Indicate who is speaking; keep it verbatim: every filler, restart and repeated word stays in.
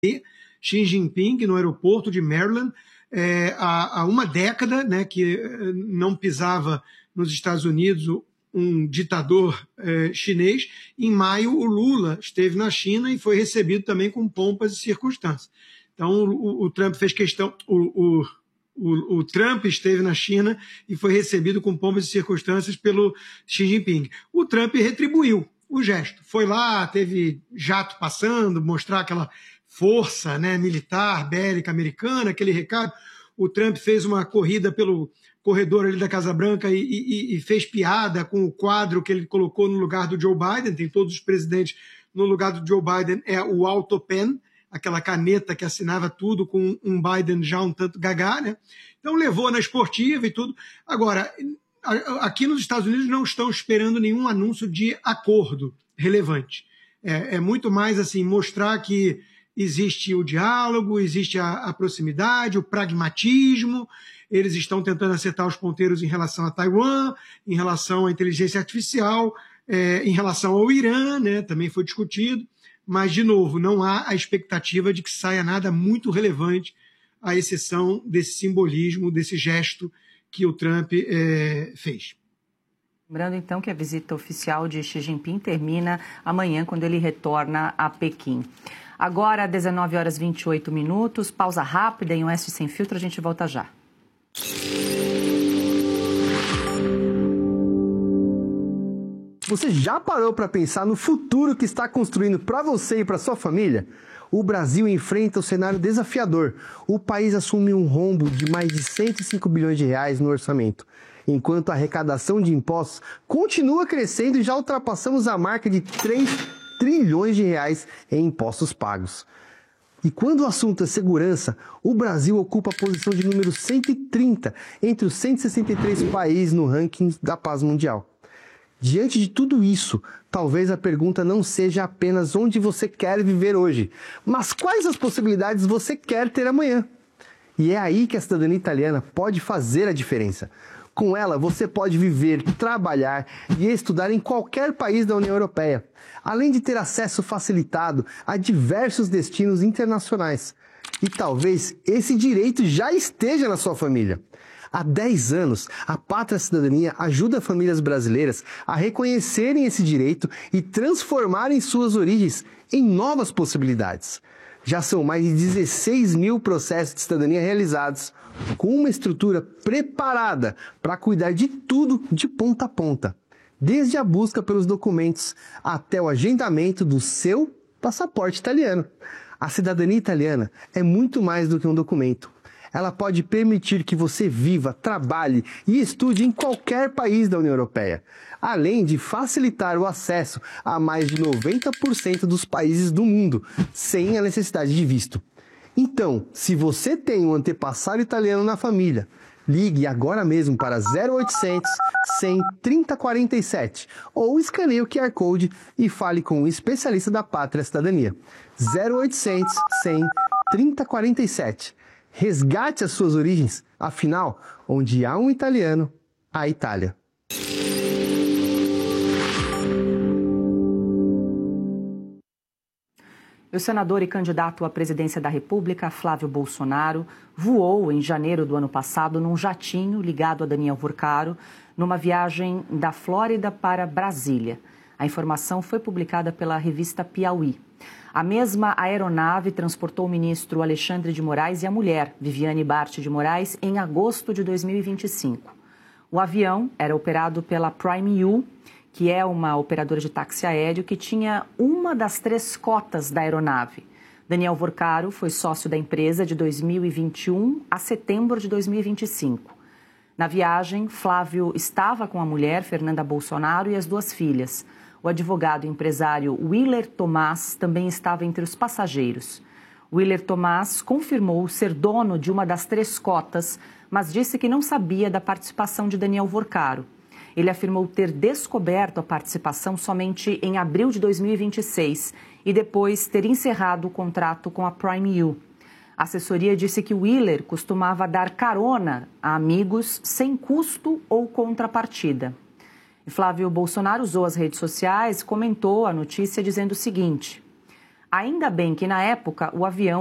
Speaker 1: Xi Jinping no aeroporto de Maryland é, há, há uma década, né, que não pisava nos Estados Unidos um ditador é, chinês. Em maio, o Lula esteve na China e foi recebido também com pompas e circunstâncias. Então, o, o Trump fez questão... O, o, o, o Trump esteve na China e foi recebido com pompas e circunstâncias pelo Xi Jinping. O Trump retribuiu o gesto. Foi lá, teve jato passando, mostrar aquela força, né, militar, bélica americana, aquele recado. O Trump fez uma corrida pelo corredor ali da Casa Branca e, e, e fez piada com o quadro que ele colocou no lugar do Joe Biden. Tem todos os presidentes no lugar do Joe Biden, é o AutoPen, aquela caneta que assinava tudo com um Biden já um tanto gagá, né? Então levou na esportiva e tudo. Agora, aqui nos Estados Unidos não estão esperando nenhum anúncio de acordo relevante. É, é muito mais assim, mostrar que existe o diálogo, existe a, a proximidade, o pragmatismo. Eles estão tentando acertar os ponteiros em relação a Taiwan, em relação à inteligência artificial, é, em relação ao Irã, né? Também foi discutido. Mas, de novo, não há a expectativa de que saia nada muito relevante, à exceção desse simbolismo, desse gesto que o Trump é, fez.
Speaker 2: Lembrando, então, que a visita oficial de Xi Jinping termina amanhã, quando ele retorna a Pequim. Agora, dezenove horas e vinte e oito minutos, pausa rápida em Oeste Sem Filtro, a gente volta já.
Speaker 3: Você já parou para pensar no futuro que está construindo para você e para sua família? O Brasil enfrenta um cenário desafiador. O país assume um rombo de mais de cento e cinco bilhões de reais no orçamento, enquanto a arrecadação de impostos continua crescendo e já ultrapassamos a marca de três trilhões de reais em impostos pagos. E quando o assunto é segurança, o Brasil ocupa a posição de número cento e trinta entre os cento e sessenta e três países no ranking da paz mundial. Diante de tudo isso, talvez a pergunta não seja apenas onde você quer viver hoje, mas quais as possibilidades você quer ter amanhã. E é aí que a cidadania italiana pode fazer a diferença. Com ela, você pode viver, trabalhar e estudar em qualquer país da União Europeia, além de ter acesso facilitado a diversos destinos internacionais. E talvez esse direito já esteja na sua família. Há dez anos, a Pátria Cidadania ajuda famílias brasileiras a reconhecerem esse direito e transformarem suas origens em novas possibilidades. Já são mais de dezesseis mil processos de cidadania realizados, com uma estrutura preparada para cuidar de tudo de ponta a ponta, desde a busca pelos documentos até o agendamento do seu passaporte italiano. A cidadania italiana é muito mais do que um documento. Ela pode permitir que você viva, trabalhe e estude em qualquer país da União Europeia, além de facilitar o acesso a mais de noventa por cento dos países do mundo, sem a necessidade de visto. Então, se você tem um antepassado italiano na família, ligue agora mesmo para zero oitocentos, cem, trinta, quarenta e sete ou escaneie o Q R Code e fale com um especialista da Pátria Cidadania. zero oitocentos, cem, trinta, quarenta e sete. Resgate as suas origens, afinal, onde há um italiano, há Itália.
Speaker 2: O senador e candidato à presidência da República, Flávio Bolsonaro, voou em janeiro do ano passado num jatinho ligado a Daniel Vorcaro, numa viagem da Flórida para Brasília. A informação foi publicada pela revista Piauí. A mesma aeronave transportou o ministro Alexandre de Moraes e a mulher, Viviane Bart de Moraes, em agosto de dois mil e vinte e cinco. O avião era operado pela Prime U, que é uma operadora de táxi aéreo que tinha uma das três cotas da aeronave. Daniel Vorcaro foi sócio da empresa de dois mil e vinte e um a setembro de dois mil e vinte e cinco. Na viagem, Flávio estava com a mulher, Fernanda Bolsonaro, e as duas filhas. O advogado e empresário Willer Tomás também estava entre os passageiros. Willer Tomás confirmou ser dono de uma das três cotas, mas disse que não sabia da participação de Daniel Vorcaro. Ele afirmou ter descoberto a participação somente em abril de dois mil e vinte e seis e depois ter encerrado o contrato com a Prime U. A assessoria disse que Willer costumava dar carona a amigos sem custo ou contrapartida. Flávio Bolsonaro usou as redes sociais e comentou a notícia dizendo o seguinte: Ainda bem que, na época, o avião